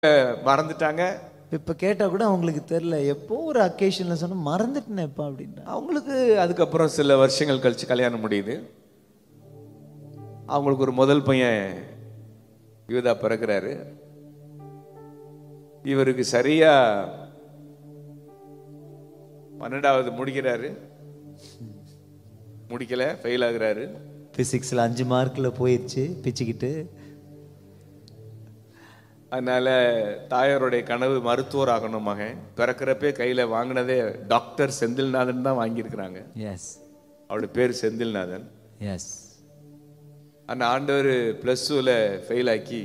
மறந்துட்டாங்க. இப்ப கேட்டா கூட அவங்களுக்கு தெரியல. எப்போ ஒரு அக்கேஷன்ல சொன்னா மறந்துட்டேனேப்பா அப்படின்னா. அவங்களுக்கு அதுக்கப்புறம் சில வருஷங்கள் கழிச்சு கல்யாணம் முடியுது. அவங்களுக்கு ஒரு முதல் பையன் யூதா பிறகுறாரு. இவருக்கு சரியா 12வது முடிக்கிறாரு, முடிக்கல, ஃபெயில் ஆகுறாரு. பிசிக்ஸ்ல 5 மார்க்ல போயிடுச்சு பிச்சுக்கிட்டு. அதனால தாயாருடைய கனவு மருத்துவர் ஆகணும் மகன். பிறக்கிறப்பே கையில வாங்கினதே டாக்டர் செந்தில்நாதன் தான் வாங்கியிருக்கிறாங்க. எஸ் அவருடைய பேர் செந்தில்நாதன். எஸ். அந்த ஆண்டவர் +2ல ஃபெயில் ஆக்கி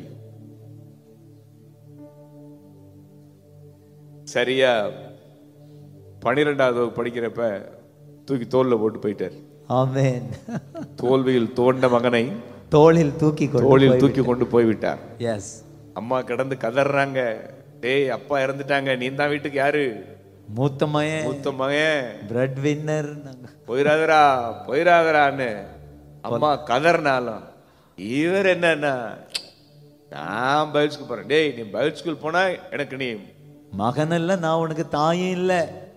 சரியா 12வது படிக்கிறப்ப தூக்கி தோல்ல போட்டு போயிட்டார். ஆமென். தோல்வியில் தோண்ட மகனை தோளில் தூக்கி கொண்டு போய்விட்டார். எஸ். அம்மா கிடந்து கதறாங்க, டேய் அப்பா இறந்துட்டாங்க, நீ தான் வீட்டுக்கு யாரு? மூத்த மகன், பிரெட் வின்னர். போயிராதரான்னு அம்மா கதறினாலும் இவர் என்னன்னா, நான் பைபிள் ஸ்கூல் போறேன். டேய் நீ பைபிள் ஸ்கூல் போனா எனக்கு நீ மகன் இல்ல, நான் உனக்கு தாயும் இல்ல.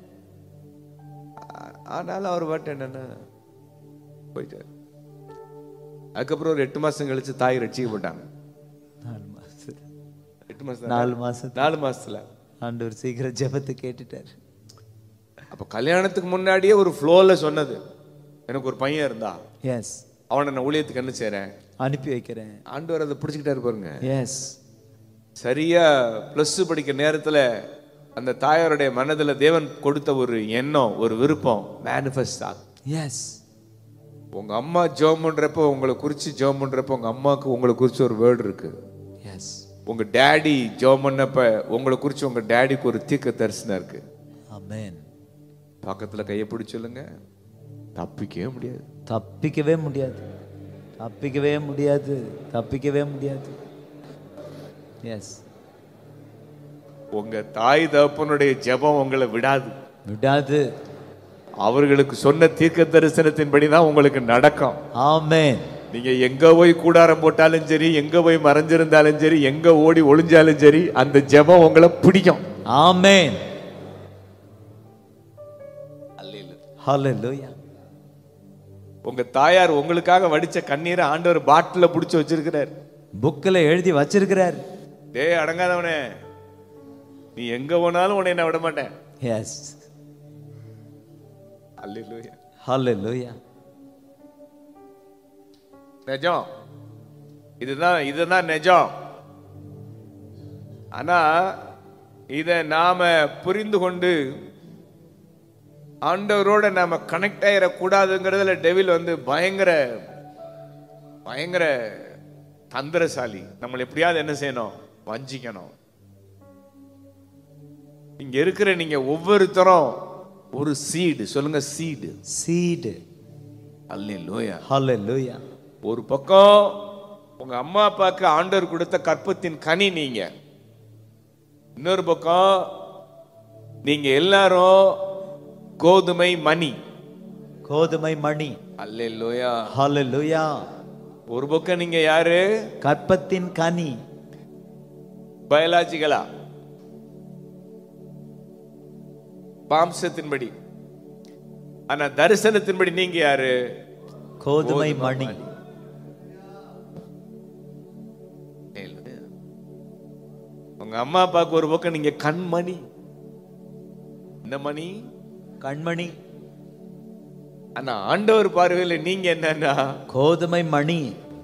ஆனாலும் அவர் பாட்டு என்னன்னா போயிட்டார். அதுக்கப்புறம் ஒரு 8 மாசம் கழிச்சு தாய் ரட்சிக்கப்பட்டாங்க. 4 மாசத்துல ஆண்டவர் சீக்கிரம் ஜெபத்தை கேட்டுட்டார். அப்ப கல்யாணத்துக்கு முன்னாடியே ஒரு ஃப்ளோல சொன்னது, எனக்கு ஒரு பையன் இருந்தா எஸ் அவனை நான் ஊழியத்துக்கு என்ன செய்றேன், அனுப்பி வைக்கிறேன். ஆண்டவர் அதை பிடிச்சுக்கிட்டாரு பாருங்க. எஸ். சரியா +2 படிக்கிற நேரத்துல அந்த தாயாருடைய மனதுல தேவன் கொடுத்த ஒரு எண்ணம், ஒரு விருப்பம் மேனிஃபெஸ்ட் ஆகும். எஸ். உங்க அம்மா ஜெபம் பண்றப்போ, உங்களை குறிச்சு ஜெபம் பண்றப்போ உங்க அம்மாவுக்கு உங்களை குறிச்சு ஒரு வேர்டு இருக்கு. எஸ். உங்க டேடி ஜெபம் பண்ணப்ப உங்களை குறிச்சு உங்க டேடிக்கு ஒரு தீர்க்க தரிசனம் இருக்கு. ஆமென். பக்கத்துல கையை பிடிச்சு சொல்லுங்க, தப்பிக்கவே முடியாது. தப்பிக்கவே முடியாது. தப்பிக்கவே முடியாது. தப்பிக்கவே முடியாது. எஸ். உங்க தாய் தகப்பனுடைய ஜெபம் உங்களை விடாது. விடாது. அவர்களுக்கு சொன்ன தீர்க்க தரிசனத்தின்படி தான் உங்களுக்கு நடக்கும். ஆமென். நீங்க எங்க போய் கூடாரம் போட்டாலும் சரி, எங்க போய் மறைஞ்சிருந்தாலும் சரி, எங்க ஓடி ஒளிஞ்சாலும் சரி, அந்த ஜெபம் உங்களை பிடிக்கும். ஆமென். ஹல்லேலூயா. உங்க தாயார் உங்களுக்காக வடிச்ச கண்ணீரை ஆண்டவர் பாட்டில புடிச்சு வச்சிருக்கிறார், புக்ல எழுதி வச்சிருக்கிறார். டேய் அடங்காதவனே, நீ எங்க போனாலும் உன்னை நான் விட மாட்டேன். எஸ். அல்லேலூயா. ஹல்லேலூயா. நிஜம், இதுதான் நிஜம். ஆனா இத நாம புரிந்து கொண்டு ஆண்டவரோட நாம கனெக்ட் ஆயிடக்கூடாதுங்கிறதுல டெவில் வந்து பயங்கர பயங்கர தந்திரசாலி. நம்மளை எப்படியாவது என்ன செய்யணும், வஞ்சிக்கணும். இங்க இருக்கிற நீங்க ஒவ்வொருத்தரும் ஒரு சீடு. சொல்லுங்க, சீடு. சீடு. அல்லேலூயா. ஹல்லேலூயா. ஒரு பக்கம் உங்க அம்மா அப்பாவுக்கு ஆண்டவர் கொடுத்த கற்பத்தின் கனி நீங்க, இன்னொரு பக்கம் நீங்க எல்லாரும் கோதுமை மணி. கோதுமை மணி. அல்லேலூயா. ஹல்லேலூயா. ஒரு பக்கம் நீங்க யாரு, கற்பத்தின் கனி. பயாலஜிக்கலா மாம்சத்தின்படி. ஆனா தரிசனத்தின்படி நீங்க யாரு, கோதுமை மணி. உங்க அம்மா அப்பாவுக்கு ஒரு பக்கம் நீங்க கண்மணி. இந்த மணி கண்மணி. ஆனா ஆண்டவர் பார்வையில் நீங்க என்னன்னா கோதுமை மணி.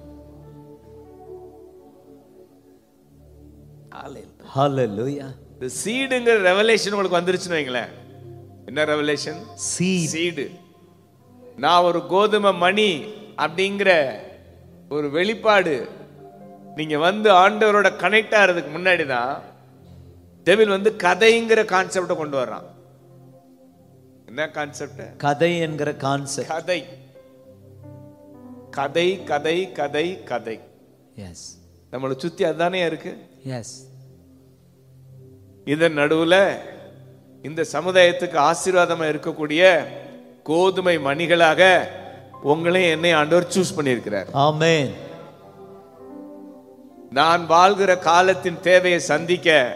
ஹல்லேலூயா. இந்த சீடுங்கிற ரெவலேஷன் உங்களுக்கு வந்துருச்சுன்னு வைங்களேன். என்ன ரெவலேஷன்? சீடு. நான் ஒரு கோதுமை மணி அப்படிங்கிற ஒரு வெளிப்பாடு நீங்க வந்து ஆண்டவரோட கனெக்ட் ஆகிறதுக்கு முன்னாடி தான் டெவில் வந்து கதைங்கிற கான்செப்டை கொண்டு வர்றான். என்ன கான்செப்ட்? கதை என்கிற கான்செப்ட். கதை கதை கதை கதை கதை. எஸ். நம்மளை சுத்தி அதுதானே இருக்கு. எஸ். இதன் நடுவுல இந்த சமுதாயத்துக்கு ஆசீர்வாதமா இருக்கக்கூடிய கோதுமை மணிகளாக உங்களை என்னை ஆண்டவர் சூஸ் பண்ணியிருக்கிறார். ஆமென். நான் வாழ்கிற காலத்தின் தேவையை சந்திக்க